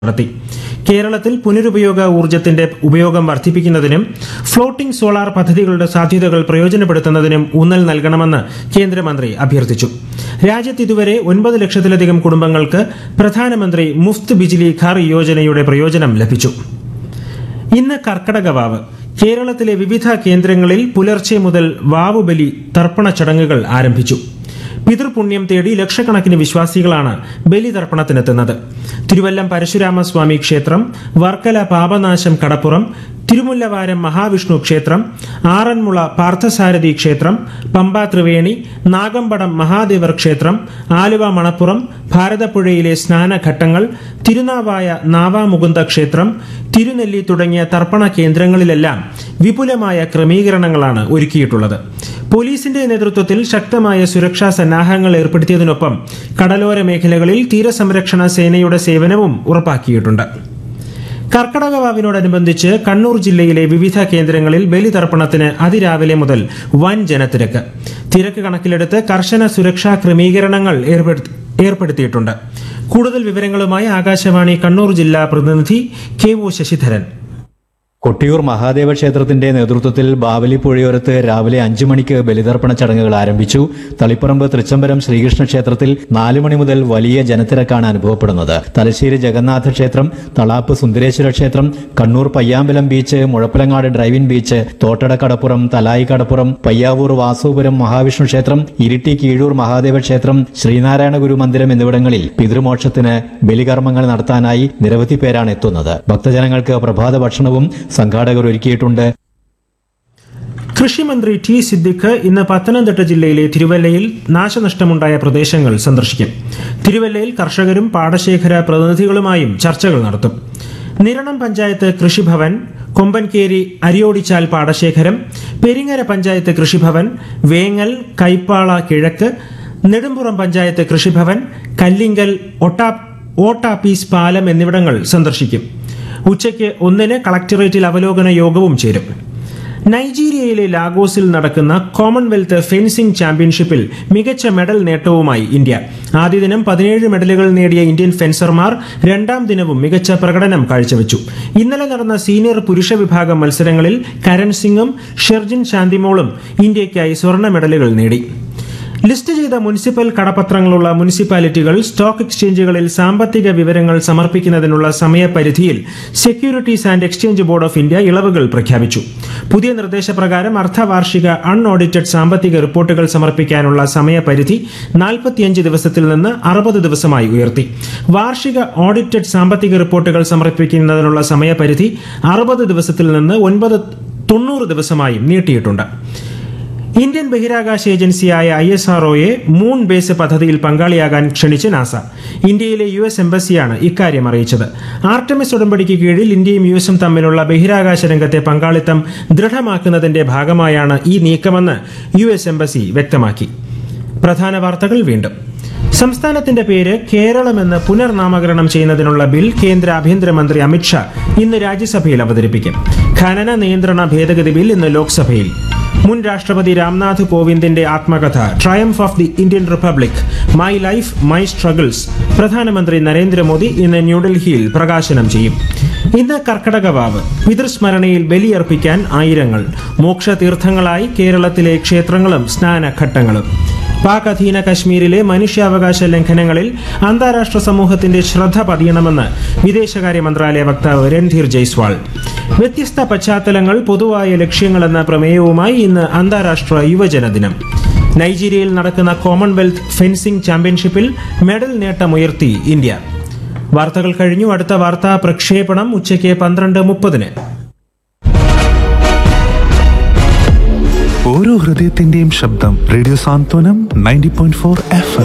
നടത്തി. കേരളത്തിൽ പുനരുപയോഗ ഊർജ്ജത്തിന്റെ ഉപയോഗം വർദ്ധിപ്പിക്കുന്നതിനും ഫ്ലോട്ടിംഗ് സോളാർ പദ്ധതികളുടെ സാധ്യതകൾ പ്രയോജനപ്പെടുത്തുന്നതിനും ഊന്നൽ നൽകണമെന്ന് കേന്ദ്രമന്ത്രി അഭ്യർത്ഥിച്ചു. രാജ്യത്ത് ഇതുവരെ 9 ലക്ഷത്തിലധികം കുടുംബങ്ങൾക്ക് പ്രധാനമന്ത്രി മുഫ്ത് ബിജ്ലി ഘർ യോജനയുടെ പ്രയോജനം ലഭിച്ചു. ഇന്ന് കർക്കടക വാവ്. കേരളത്തിലെ വിവിധ കേന്ദ്രങ്ങളിൽ പുലർച്ചെ മുതൽ വാവുബലി തർപ്പണ ചടങ്ങുകൾ ആരംഭിച്ചു. പിതൃപുണ്യം തേടി ലക്ഷക്കണക്കിന് വിശ്വാസികളാണ് ബലിതർപ്പണത്തിനെത്തുന്നത്. തിരുവല്ലം പരശുരാമസ്വാമി ക്ഷേത്രം, വർക്കല പാപനാശം കടപ്പുറം, തിരുമുല്ലവാരം മഹാവിഷ്ണു ക്ഷേത്രം, ആറന്മുള പാർത്ഥസാരഥി ക്ഷേത്രം, പമ്പ ത്രിവേണി, നാഗമ്പടം മഹാദേവർ ക്ഷേത്രം, ആലുവ മണപ്പുറം, ഭാരതപ്പുഴയിലെ സ്നാനഘട്ടങ്ങൾ, തിരുനാവായ നാവാമുകുന്ദ ക്ഷേത്രം, തിരുനെല്ലി തുടങ്ങിയ തർപ്പണ കേന്ദ്രങ്ങളിലെല്ലാം വിപുലമായ ക്രമീകരണങ്ങളാണ് ഒരുക്കിയിട്ടുള്ളത്. പോലീസിന്റെ നേതൃത്വത്തിൽ ശക്തമായ സുരക്ഷാ സന്നാഹങ്ങൾ ഏർപ്പെടുത്തിയതിനൊപ്പം കടലോര മേഖലകളിൽ തീരസംരക്ഷണ സേനയുടെ സേവനവും ഉറപ്പാക്കിയിട്ടുണ്ട്. കർക്കടക വാവിനോടനുബന്ധിച്ച് കണ്ണൂർ ജില്ലയിലെ വിവിധ കേന്ദ്രങ്ങളിൽ ബലിതർപ്പണത്തിന് അതിരാവിലെ മുതൽ വൻ ജനത്തിരക്ക്. തിരക്ക് കണക്കിലെടുത്ത് കർശന സുരക്ഷാ ക്രമീകരണങ്ങൾ ഏർപ്പെടുത്തിയിട്ടുണ്ട്. കൂടുതൽ വിവരങ്ങളുമായി ആകാശവാണി കണ്ണൂർ ജില്ലാ പ്രതിനിധി KO ശശിധരൻ. കൊട്ടിയൂർ മഹാദേവ ക്ഷേത്രത്തിന്റെ നേതൃത്വത്തിൽ ബാവലി പുഴയോരത്ത് രാവിലെ 5 മണിക്ക് ബലിതർപ്പണ ചടങ്ങുകൾ ആരംഭിച്ചു. തളിപ്പറമ്പ് തൃച്ചംബരം ശ്രീകൃഷ്ണ ക്ഷേത്രത്തിൽ 4 മണി മുതൽ വലിയ ജനത്തിരക്കാണ് അനുഭവപ്പെടുന്നത്. തലശ്ശേരി ജഗന്നാഥ ക്ഷേത്രം, തളാപ്പ് സുന്ദരേശ്വര ക്ഷേത്രം, Kannur Payyambalam beach, Muzhappilangad drive-in beach, Thottada കടപ്പുറം, തലായി കടപ്പുറം, പയ്യാവൂർ വാസുപുരം മഹാവിഷ്ണു ക്ഷേത്രം, ഇരിട്ടി കീഴൂർ മഹാദേവ ക്ഷേത്രം, ശ്രീനാരായണ ഗുരു മന്ദിരം എന്നിവിടങ്ങളിൽ പിതൃമോക്ഷത്തിന് ബലികർമ്മങ്ങൾ നടത്താനായി നിരവധി പേരാണ് എത്തുന്നത്. ഭക്തജനങ്ങൾക്ക് പ്രഭാത ഭക്ഷണവും സംഘാടകർ ഒരുക്കിയിട്ടുണ്ട്. കൃഷിമന്ത്രി T. സിദ്ദിഖ് ഇന്ന് പത്തനംതിട്ട ജില്ലയിലെ തിരുവല്ലയിൽ നാശനഷ്ടമുണ്ടായ പ്രദേശങ്ങൾ സന്ദർശിക്കും. തിരുവല്ലയിൽ കർഷകരും പാടശേഖര പ്രതിനിധികളുമായും ചർച്ചകൾ നടത്തും. നിരണം പഞ്ചായത്ത് കൃഷിഭവൻ, കൊമ്പൻകേരി അരിയോടിച്ചാൽ പാടശേഖരം, പെരിങ്ങര പഞ്ചായത്ത് കൃഷിഭവൻ, വേങ്ങൽ കൈപ്പാള കിഴക്ക്, നെടുമ്പുറം പഞ്ചായത്ത് കൃഷിഭവൻ, കല്ലിങ്കൽ ഓട്ടാപ്പീസ് പാലം എന്നിവിടങ്ങൾ സന്ദർശിക്കും. ഉച്ചയ്ക്ക് 1 കളക്ടറേറ്റിൽ അവലോകന യോഗവും ചേരും. നൈജീരിയയിലെ ലാഗോസിൽ നടക്കുന്ന കോമൺവെൽത്ത് ഫെൻസിംഗ് ചാമ്പ്യൻഷിപ്പിൽ മികച്ച മെഡൽ നേട്ടവുമായി ഇന്ത്യ. ആദ്യ ദിനം 17 മെഡലുകൾ നേടിയ ഇന്ത്യൻ ഫെൻസർമാർ രണ്ടാം ദിനവും മികച്ച പ്രകടനം കാഴ്ചവെച്ചു. ഇന്നലെ നടന്ന സീനിയർ പുരുഷ വിഭാഗം മത്സരങ്ങളിൽ കരൺ സിംഗും ഷെർജിൻ ശാന്തിമോളും ഇന്ത്യയ്ക്കായി സ്വർണ്ണ മെഡലുകൾ നേടി. ലിസ്റ്റ് ചെയ്ത മുനിസിപ്പൽ കടപത്രങ്ങളുള്ള മുനിസിപ്പാലിറ്റികൾ സ്റ്റോക്ക് എക്സ്ചേഞ്ചുകളിൽ സാമ്പത്തിക വിവരങ്ങൾ സമർപ്പിക്കുന്നതിനുള്ള സമയപരിധിയിൽ securities and exchange board of India ഇളവുകൾ പ്രഖ്യാപിച്ചു. പുതിയ നിർദ്ദേശപ്രകാരം അർദ്ധവാർഷിക അൺഓഡിറ്റഡ് സാമ്പത്തിക റിപ്പോർട്ടുകൾ സമർപ്പിക്കാനുള്ള സമയപരിധി 45 ദിവസത്തിൽ നിന്ന് 60 ദിവസമായി ഉയർത്തി. വാർഷിക ഓഡിറ്റഡ് സാമ്പത്തിക റിപ്പോർട്ടുകൾ സമർപ്പിക്കുന്നതിനുള്ള സമയപരിധി 60 ദിവസത്തിൽ നിന്ന് 90 ദിവസമായും നീട്ടിയിട്ടുണ്ട്. ഇന്ത്യൻ ബഹിരാകാശ ഏജൻസിയായ ISROയെ മൂൺ ബേസ് പദ്ധതിയിൽ പങ്കാളിയാകാൻ ക്ഷണിച്ച് നാസ. ഇന്ത്യയിലെ US എംബസിയാണ് ഇക്കാര്യം അറിയിച്ചത്. ആർടെമിസ് ഉടമ്പടിക്ക് കീഴിൽ ഇന്ത്യയും US തമ്മിലുള്ള ബഹിരാകാശ രംഗത്തെ പങ്കാളിത്തം ദൃഢമാക്കുന്നതിന്റെ ഭാഗമായാണ് ഈ നീക്കമെന്ന് US എംബസി വ്യക്തമാക്കി. പ്രധാന വാർത്തകൾ വീണ്ടും. സംസ്ഥാനത്തിന്റെ പേര് കേരളമെന്ന് പുനർനാമകരണം ചെയ്യുന്നതിനുള്ള ബിൽ കേന്ദ്ര ആഭ്യന്തരമന്ത്രി അമിത്ഷാ ഇന്ന് രാജ്യസഭയിൽ അവതരിപ്പിക്കും. ഖനന നിയന്ത്രണ ഭേദഗതി ബിൽ ഇന്ന് ലോക്സഭയിൽ. മുൻ രാഷ്ട്രപതി രാംനാഥ് കോവിന്ദിന്റെ ആത്മകഥ triumph of the Indian republic, my life my struggles പ്രധാനമന്ത്രി നരേന്ദ്രമോദി ഇന്ന് ന്യൂഡൽഹിയിൽ പ്രകാശനം ചെയ്യും. ഇന്ന് കർക്കടക വാവ്. പിതൃസ്മരണയിൽ ബലിയർപ്പിക്കാൻ ആയിരങ്ങൾ. മോക്ഷതീർത്ഥങ്ങളായി കേരളത്തിലെ ക്ഷേത്രങ്ങളും സ്നാനഘട്ടങ്ങളും. പാക് അധീന കശ്മീരിലെ മനുഷ്യാവകാശ ലംഘനങ്ങളിൽ അന്താരാഷ്ട്ര സമൂഹത്തിന്റെ ശ്രദ്ധ പതിയണമെന്ന് വിദേശകാര്യ മന്ത്രാലയ വക്താവ് രൺധീർ ജയ്സ്വാൾ. വ്യത്യസ്ത പശ്ചാത്തലങ്ങൾ പൊതുവായ ലക്ഷ്യങ്ങളെന്ന പ്രമേയവുമായി ഇന്ന് അന്താരാഷ്ട്ര യുവജന ദിനം. നൈജീരിയയിൽ നടക്കുന്ന കോമൺവെൽത്ത് ഫെൻസിംഗ് ചാമ്പ്യൻഷിപ്പിൽ മെഡൽ നേട്ടമുയർത്തി ഇന്ത്യ. വാർത്തകൾ കഴിഞ്ഞു. അടുത്ത വാർത്താ പ്രക്ഷേപണം ഉച്ചയ്ക്ക് 12:30. ഓരോ ഹൃദയത്തിന്റെയും ശബ്ദം റേഡിയോ സാന്ത്വനം 90.4 FM.